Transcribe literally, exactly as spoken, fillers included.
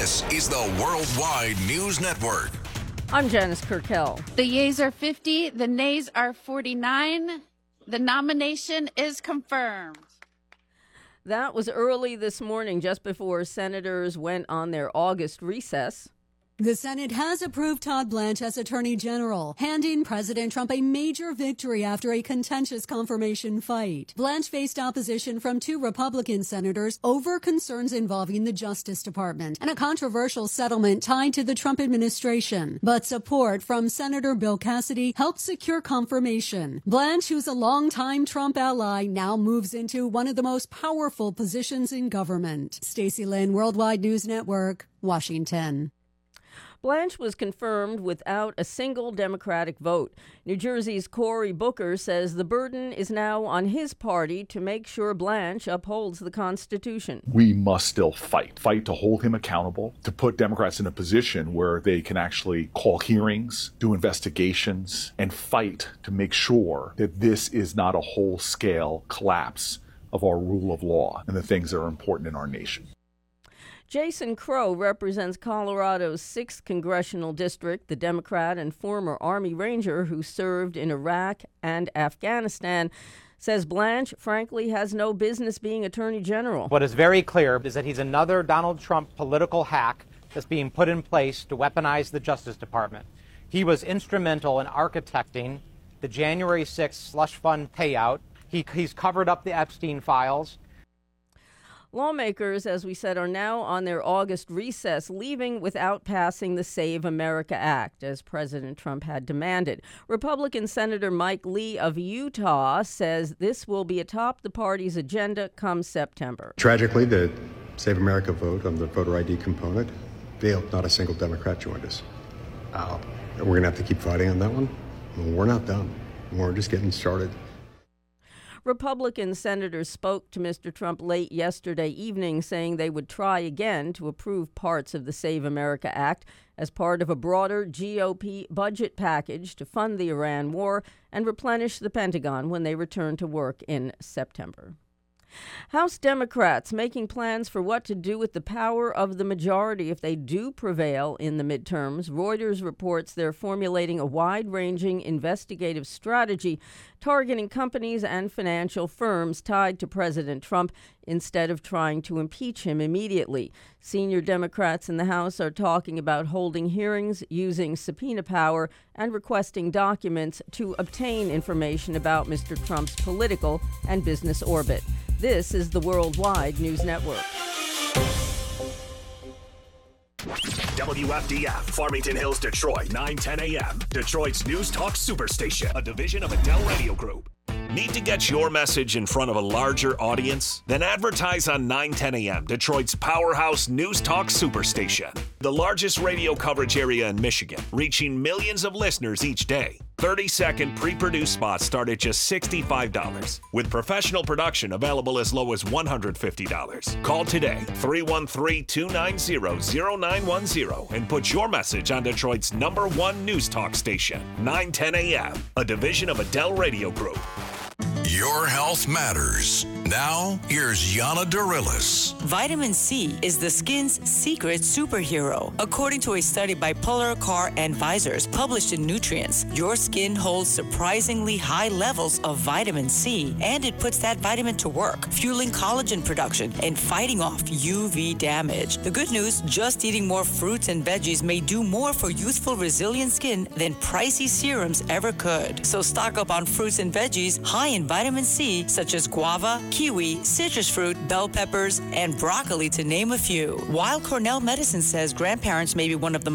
This is the Worldwide News Network. I'm Janice Kurkel. The yeas are fifty, the nays are forty-nine. The nomination is confirmed. That was early this morning, just before senators went on their August recess. The Senate has approved Todd Blanche as Attorney General, handing President Trump a major victory after a contentious confirmation fight. Blanche faced opposition from two Republican senators over concerns involving the Justice Department and a controversial settlement tied to the Trump administration. But support from Senator Bill Cassidy helped secure confirmation. Blanche, who's a longtime Trump ally, now moves into one of the most powerful positions in government. Stacey Lynn, Worldwide News Network, Washington. Blanche was confirmed without a single Democratic vote. New Jersey's Cory Booker says the burden is now on his party to make sure Blanche upholds the Constitution. We must still fight. Fight to hold him accountable, to put Democrats in a position where they can actually call hearings, do investigations, and fight to make sure that this is not a whole-scale collapse of our rule of law and the things that are important in our nation. Jason Crow represents Colorado's sixth Congressional District, the Democrat and former Army Ranger who served in Iraq and Afghanistan, says Blanche, frankly, has no business being Attorney General. What is very clear is that he's another Donald Trump political hack that's being put in place to weaponize the Justice Department. He was instrumental in architecting the January sixth slush fund payout. He, he's covered up the Epstein files. Lawmakers, as we said, are now on their August recess, leaving without passing the Save America Act, as President Trump had demanded. Republican Senator Mike Lee of Utah says this will be atop the party's agenda come September. Tragically, the Save America vote on the voter I D component failed. Not a single Democrat joined us. Uh, we're going to have to keep fighting on that one. We're not done. We're just getting started. Republican senators spoke to Mister Trump late yesterday evening, saying they would try again to approve parts of the Save America Act as part of a broader G O P budget package to fund the Iran war and replenish the Pentagon when they return to work in September. House Democrats making plans for what to do with the power of the majority if they do prevail in the midterms. Reuters reports they're formulating a wide-ranging investigative strategy targeting companies and financial firms tied to President Trump instead of trying to impeach him immediately. Senior Democrats in the House are talking about holding hearings, using subpoena power, and requesting documents to obtain information about Mister Trump's political and business orbit. This is the Worldwide News Network. W F D F, Farmington Hills, Detroit, nine ten a.m. Detroit's News Talk Superstation, a division of Adele Radio Group. Need to get your message in front of a larger audience? Then advertise on nine ten a.m., Detroit's powerhouse News Talk Superstation. The largest radio coverage area in Michigan, reaching millions of listeners each day. thirty-second pre-produced spots start at just sixty-five dollars, with professional production available as low as one hundred fifty dollars. Call today, three one three, two nine zero, zero nine one zero, and put your message on Detroit's number one news talk station, nine ten a.m., a division of Adele Radio Group. Your health matters. Now, here's Yana Darilis. Vitamin C is the skin's secret superhero. According to a study by Polar Car and Visors published in Nutrients, your skin holds surprisingly high levels of vitamin C, and it puts that vitamin to work, fueling collagen production and fighting off U V damage. The good news, just eating more fruits and veggies may do more for youthful, resilient skin than pricey serums ever could. So stock up on fruits and veggies high in vitamin C, such as guava, kiwi, citrus fruit, bell peppers, and broccoli, to name a few. While Cornell Medicine says grandparents may be one of the